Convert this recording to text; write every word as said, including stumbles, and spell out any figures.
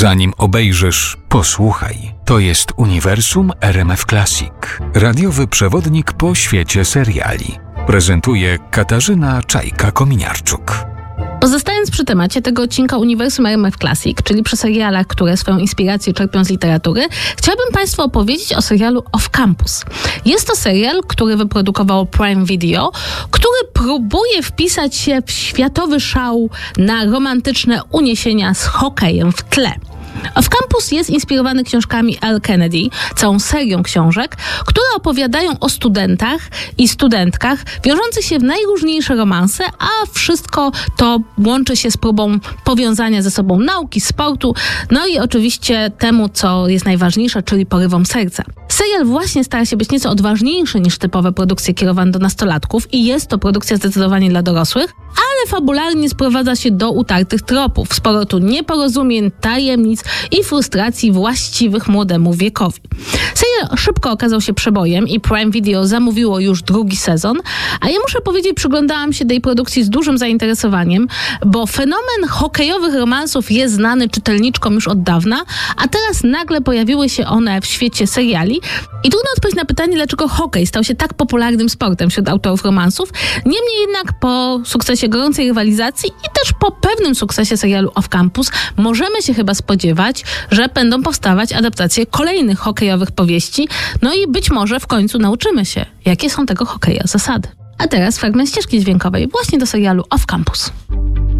Zanim obejrzysz, posłuchaj. To jest Uniwersum R M F Classic. Radiowy przewodnik po świecie seriali. Prezentuje Katarzyna Czajka-Kominiarczuk. Pozostając przy temacie tego odcinka Uniwersum R M F Classic, czyli przy serialach, które swoją inspirację czerpią z literatury, chciałabym Państwu opowiedzieć o serialu Off Campus. Jest to serial, który wyprodukowało Prime Video, który próbuje wpisać się w światowy szał na romantyczne uniesienia z hokejem w tle. Off Campus jest inspirowany książkami Elle Kennedy, całą serią książek, które opowiadają o studentach i studentkach wiążących się w najróżniejsze romanse, a wszystko to łączy się z próbą powiązania ze sobą nauki, sportu, no i oczywiście temu, co jest najważniejsze, czyli porywom serca. Serial właśnie stara się być nieco odważniejszy niż typowe produkcje kierowane do nastolatków i jest to produkcja zdecydowanie dla dorosłych, ale fabularnie sprowadza się do utartych tropów, sporo tu nieporozumień, tajemnic i frustracji właściwych młodemu wiekowi. Serial szybko okazał się przebojem i Prime Video zamówiło już drugi sezon, a ja muszę powiedzieć, przyglądałam się tej produkcji z dużym zainteresowaniem, bo fenomen hokejowych romansów jest znany czytelniczkom już od dawna, a teraz nagle pojawiły się one w świecie seriali i trudno odpowiedzieć na pytanie, dlaczego hokej stał się tak popularnym sportem wśród autorów romansów. Niemniej jednak po sukcesie gorącej rywalizacji i też po pewnym sukcesie serialu Off Campus możemy się chyba spodziewać, że będą powstawać adaptacje kolejnych hokejowych powieści, no i być może w końcu nauczymy się, jakie są tego hokeja zasady. A teraz fragment ścieżki dźwiękowej właśnie do serialu Off Campus.